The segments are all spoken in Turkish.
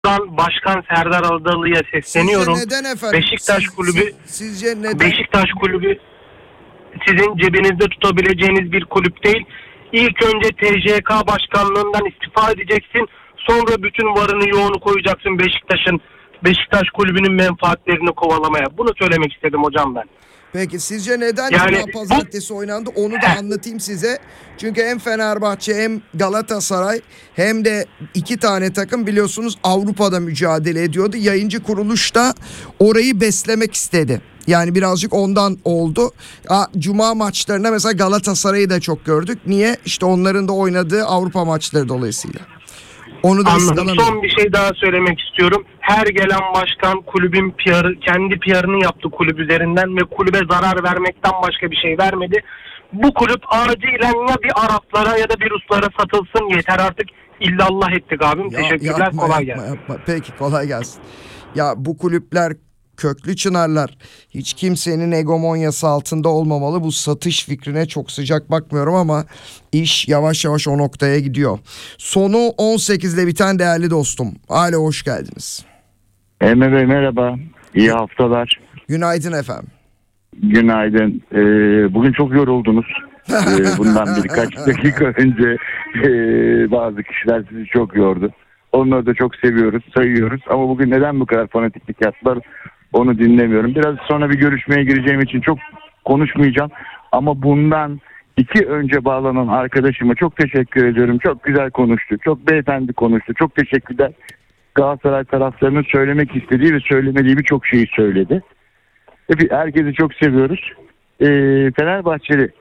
Başkan Serdar Adalı'ya sesleniyorum. Sizce neden efendim? Beşiktaş kulübü Sizce neden? Beşiktaş kulübü sizin cebinizde tutabileceğiniz bir kulüp değil. İlk önce TJK başkanlığından istifa edeceksin. Sonra bütün varını yoğunu koyacaksın Beşiktaş kulübünün menfaatlerini kovalamaya. Bunu söylemek istedim hocam ben. Peki sizce neden Yani Cuma Pazartesi oynandı? Onu da anlatayım size. Çünkü hem Fenerbahçe hem Galatasaray hem de iki tane takım biliyorsunuz Avrupa'da mücadele ediyordu. Yayıncı kuruluş da orayı beslemek istedi. Yani birazcık ondan oldu. Cuma maçlarında mesela Galatasaray'ı da çok gördük. Niye? İşte onların da oynadığı Avrupa maçları dolayısıyla. Onu da anladım. Son bir şey daha söylemek istiyorum. Her gelen başkan kulübün kendi PR'ını yaptı kulüp üzerinden ve kulübe zarar vermekten başka bir şey vermedi. Bu kulüp acilen ya bir Araplara ya da bir Ruslara satılsın, yeter artık. İllallah ettik abim. Teşekkürler, kolay gelsin. Peki, kolay gelsin. Ya bu kulüpler köklü çınarlar. Hiç kimsenin egomonyası altında olmamalı. Bu satış fikrine çok sıcak bakmıyorum ama iş yavaş yavaş o noktaya gidiyor. Sonu 18 ile biten değerli dostum. Alo, hoş geldiniz. Emre Bey merhaba. İyi haftalar. Günaydın efendim. Günaydın. Bugün çok yoruldunuz. Bundan birkaç dakika önce bazı kişiler sizi çok yordu. Onları da çok seviyoruz, sayıyoruz. Ama bugün neden bu kadar fanatiklik yaptılar onu dinlemiyorum. Biraz sonra bir görüşmeye gireceğim için çok konuşmayacağım. Ama bundan 2 önce bağlanan arkadaşıma çok teşekkür ediyorum. Çok güzel konuştu. Çok beyefendi konuştu. Çok teşekkürler. Galatasaray taraftarının söylemek istediği ve söylemediği birçok şeyi söyledi. Herkesi çok seviyoruz. Fenerbahçeli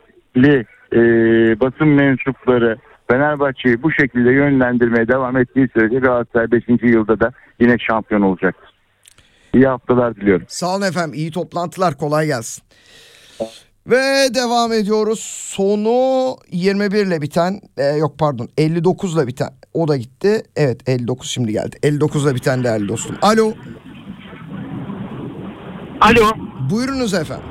basın mensupları Fenerbahçe'yi bu şekilde yönlendirmeye devam ettiği sürece Galatasaray 5. yılda da yine şampiyon olacaktır. İyi haftalar diliyorum. Sağ olun efendim. İyi toplantılar. Kolay gelsin. Ve devam ediyoruz. Sonu 21 ile biten 59 ile biten. O da gitti. Evet, 59 şimdi geldi. 59 ile biten değerli dostum. Alo. Alo. Buyurunuz efendim.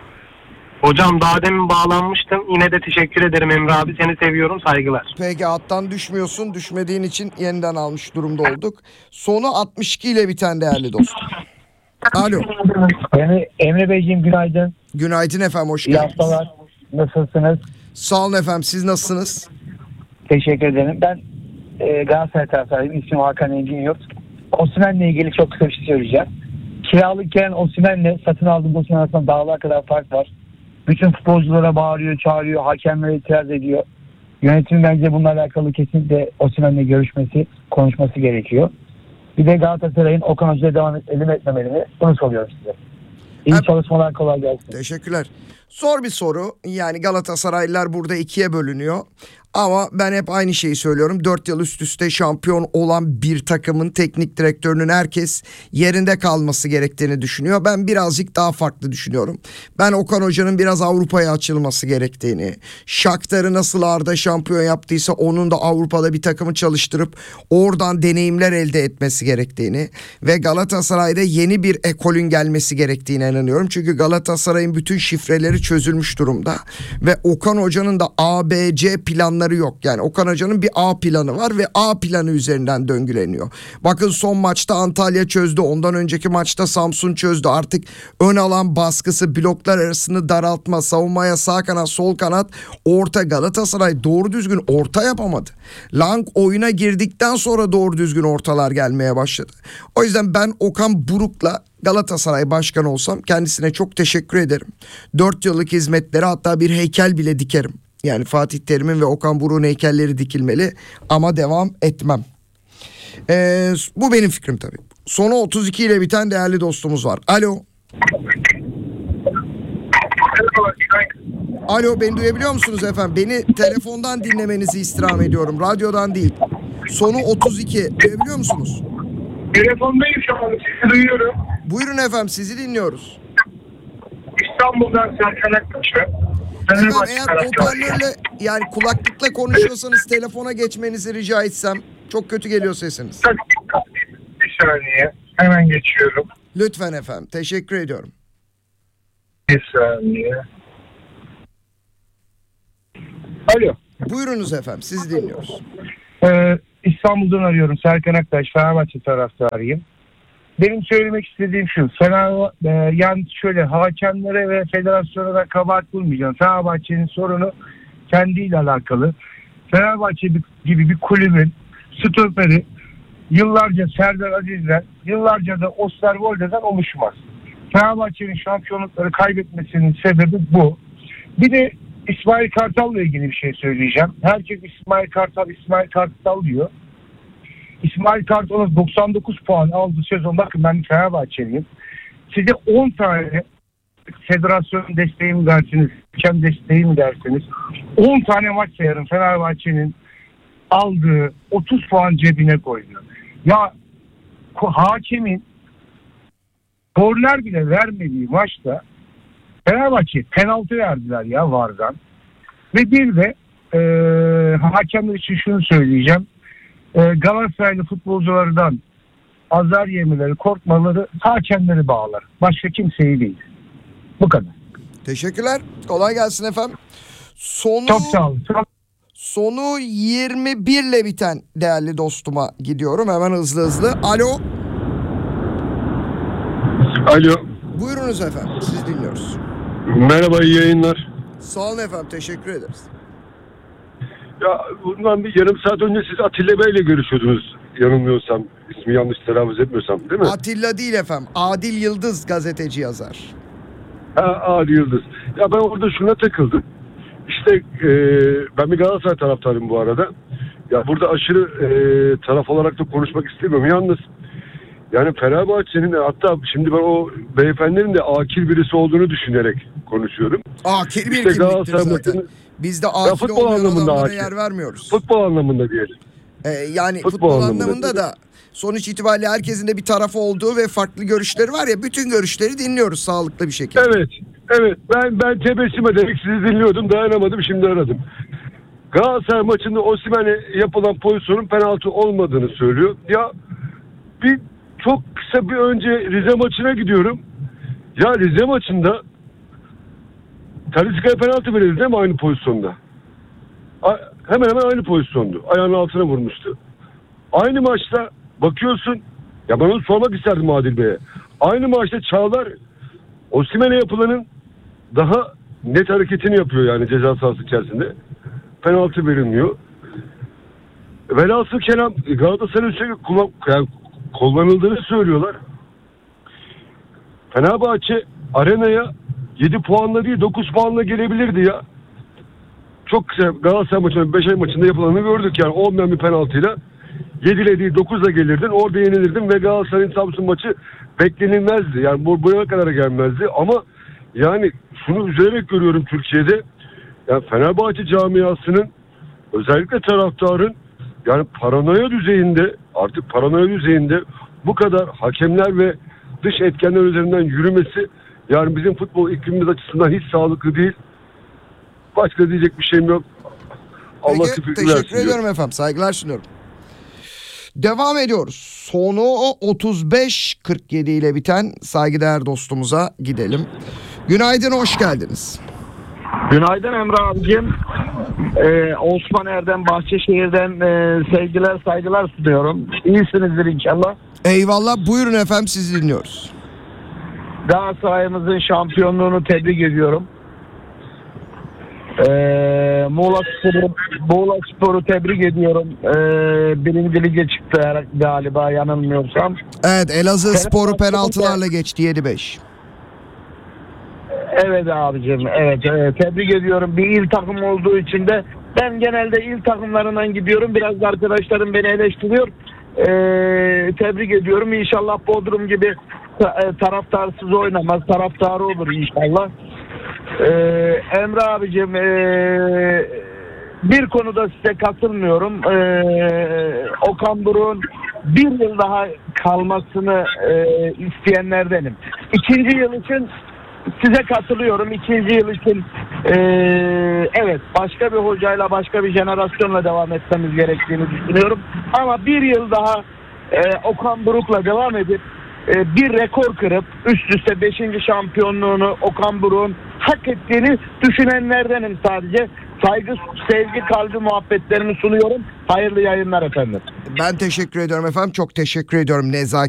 Hocam daha demin bağlanmıştım. Yine de teşekkür ederim Emre abi. Seni seviyorum, saygılar. Peki, hattan düşmüyorsun. Düşmediğin için yeniden almış durumda olduk. Sonu 62 ile biten değerli dostum. Alo. Emre Beyciğim günaydın. Günaydın efendim, hoş İyi geldiniz. haftalar. Nasılsınız? Sağ olun efendim, siz nasılsınız? Teşekkür ederim. Ben Galatasaray taraftarıyım. İsmim Hakan Engin Yurt. Osimhen'le ilgili çok kısa bir şey söyleyeceğim. Kiralık gelen Osimhen'le satın aldığım Osimhen arasında dağlar kadar fark var. Bütün futbolculara bağırıyor, çağırıyor, hakemlere itiraz ediyor. Yönetimin bence bununla alakalı kesinlikle Osimhen'le görüşmesi, konuşması gerekiyor. Bir de Galatasaray'ın Okan Hoca'ya devam etmemeli mi? Bunu soruyorum size. İyi çalışmalar, kolay gelsin. Teşekkürler. Zor bir soru. Yani Galatasaraylılar burada ikiye bölünüyor. Ama ben hep aynı şeyi söylüyorum. 4 yıl üst üste şampiyon olan bir takımın teknik direktörünün herkes yerinde kalması gerektiğini düşünüyor. Ben birazcık daha farklı düşünüyorum. Ben Okan Hoca'nın biraz Avrupa'ya açılması gerektiğini, Shakhtar'ı nasıl Arda şampiyon yaptıysa onun da Avrupa'da bir takımı çalıştırıp oradan deneyimler elde etmesi gerektiğini ve Galatasaray'da yeni bir ekolün gelmesi gerektiğine inanıyorum. Çünkü Galatasaray'ın bütün şifreleri çözülmüş durumda ve Okan Hoca'nın da A, B, C planları yok. Yani Okan Hoca'nın bir A planı var ve A planı üzerinden döngüleniyor. Bakın son maçta Antalya çözdü. Ondan önceki maçta Samsun çözdü. Artık ön alan baskısı, bloklar arasını daraltma, savunmaya sağ kanat, sol kanat, orta. Galatasaray doğru düzgün orta yapamadı. Lang oyuna girdikten sonra doğru düzgün ortalar gelmeye başladı. O yüzden ben Okan Buruk'la Galatasaray başkanı olsam kendisine çok teşekkür ederim. 4 yıllık hizmetleri, hatta bir heykel bile dikerim. Yani Fatih Terim'in ve Okan Buruk'un heykelleri dikilmeli ama devam etmem. Bu benim fikrim tabii. Sonu 32 ile biten değerli dostumuz var. Alo. Alo, beni duyabiliyor musunuz efendim? Beni telefondan dinlemenizi istirham ediyorum. Radyodan değil. Sonu 32. Duyabiliyor musunuz? Telefondayım şu an. Sizi duyuyorum. Buyurun efendim, sizi dinliyoruz. İstanbul'dan Serkan Aktaş'ı. Efendim, eğer hoparlörle yani kulaklıkla konuşuyorsanız telefona geçmenizi rica etsem. Çok kötü geliyor sesiniz. Bir saniye. Hemen geçiyorum. Lütfen efendim. Teşekkür ediyorum. Bir saniye. Alo. Buyurunuz efendim. Sizi dinliyoruz. İstanbul'dan arıyorum. Serkan Aktaş, Fenerbahçe taraftarıyım. Benim söylemek istediğim şu. Yani şöyle, hakemlere ve federasyona da kabahat bulmayacağım. Fenerbahçe'nin sorunu kendiyle alakalı. Fenerbahçe gibi bir kulübün stoperi yıllarca Serdar Aziz'den, yıllarca da Osterwolde'den oluşmaz. Fenerbahçe'nin şampiyonlukları kaybetmesinin sebebi bu. Bir de İsmail Kartal'la ilgili bir şey söyleyeceğim. Herkes İsmail Kartal diyor. İsmail Kartal'ın 99 puan aldığı sezon, bakın ben Fenerbahçeliyim. Size 10 tane federasyon desteği mi dersiniz, hakem desteği mi dersiniz, 10 tane maç sayarım Fenerbahçe'nin aldığı 30 puan cebine koydu. Ya hakemin korner bile vermediği maçta Fenerbahçe penaltı verdiler ya VAR'dan. Ve bir de hakemler için şunu söyleyeceğim. Galatasaraylı futbolculardan azar yemeleri, korkmaları hakemleri bağlar. Başka kimseyi değil. Bu kadar. Teşekkürler. Kolay gelsin efendim. Çok sağ olun. Sonu 21 ile biten değerli dostuma gidiyorum. Hemen hızlı. Alo. Alo. Buyurunuz efendim. Siz dinliyoruz. Merhaba, iyi yayınlar. Sağ olun efendim. Teşekkür ederiz. Ya bundan bir yarım saat önce siz Atilla Bey'le görüşüyordunuz. Yanılmıyorsam, ismi yanlış telaffuz etmiyorsam, değil mi? Atilla değil efendim. Adil Yıldız gazeteci yazar. Adil Yıldız. Ya ben orada şuna takıldım. İşte ben bir Galatasaray taraftarıyım bu arada. Ya burada aşırı taraf olarak da konuşmak istemiyorum. Yalnız yani Fenerbahçe'nin, hatta şimdi ben o beyefendinin de akil birisi olduğunu düşünerek konuşuyorum. Akil bir İşte kimliktir zaten. Biz de akil futbol olmayan anlamında adamlara akil. yer vermiyoruz. Futbol anlamında diyelim. Yani futbol anlamında da sonuç itibariyle herkesin de bir tarafı olduğu ve farklı görüşleri var ya, bütün görüşleri dinliyoruz sağlıklı bir şekilde. Evet. Ben tebessüm ederek sizi dinliyordum, dayanamadım, şimdi aradım. Galatasaray maçında Osimhen'e yapılan pozisyonun penaltı olmadığını söylüyor. Ya bir çok kısa bir önce Rize maçına gidiyorum. Ya Rize maçında Talisca'ya penaltı verildi değil mi aynı pozisyonda? Hemen hemen aynı pozisyondu. Ayağının altına vurmuştu. Aynı maçta bakıyorsun, ya ben onu sormak isterdim Adil Bey'e. Aynı maçta Çağlar Osimhen'e yapılanın daha net hareketini yapıyor, yani ceza sahası içerisinde. Penaltı verilmiyor. Velhasıl kelam Galatasaray'ın sürekli kullanıldığını söylüyorlar. Fenerbahçe arenaya 7 puanla değil 9 puanla gelebilirdi ya. Çok kısa Galatasaray maçının 5 ay maçında yapılanı gördük, yani olmayan bir penaltıyla 7 ile değil 9'la gelirdin, orada yenilirdin ve Galatasaray'ın Samsun maçı beklenilmezdi. Yani buraya kadar gelmezdi ama yani şunu üzülerek görüyorum Türkiye'de, yani Fenerbahçe camiasının, özellikle taraftarın, yani paranoya düzeyinde bu kadar hakemler ve dış etkenler üzerinden yürümesi, yani bizim futbol iklimimiz açısından hiç sağlıklı değil. Başka diyecek bir şeyim yok. Allah Peki, teşekkür ediyorum efendim. Saygılar sunuyorum. Devam ediyoruz. Sonu 35-47 ile biten saygıdeğer dostumuza gidelim. Günaydın, hoş geldiniz. Günaydın Emre abicim. Osman Erdem Bahçeşehir'den sevgiler saygılar sunuyorum. İyisinizdir inşallah. Eyvallah, buyurun efendim, sizi dinliyoruz. Galatasaray'ımızın şampiyonluğunu tebrik ediyorum. Muğla Spor'u tebrik ediyorum. Birinci lige çıktı galiba, yanılmıyorsam. Evet, Elazığ Spor'u penaltılarla geçti 7-5. Evet abicim, evet, tebrik ediyorum. Bir il takım olduğu için de ben genelde il takımlarından gidiyorum. Biraz da arkadaşlarım beni eleştiriyor. Tebrik ediyorum. İnşallah Bodrum gibi taraftarsız oynamaz. Taraftarı olur inşallah. Emre abicim, bir konuda size katılmıyorum. Okan Buruk'un bir yıl daha kalmasını isteyenlerdenim. İkinci yıl için size katılıyorum. İkinci yıl için evet, başka bir hocayla, başka bir jenerasyonla devam etmemiz gerektiğini düşünüyorum. Ama bir yıl daha Okan Buruk'la devam edip bir rekor kırıp üst üste 5. şampiyonluğunu Okan Buruk'un hak ettiğini düşünenlerdenim sadece. Saygı, sevgi, kalbi muhabbetlerimi sunuyorum. Hayırlı yayınlar efendim. Ben teşekkür ediyorum efendim. Çok teşekkür ediyorum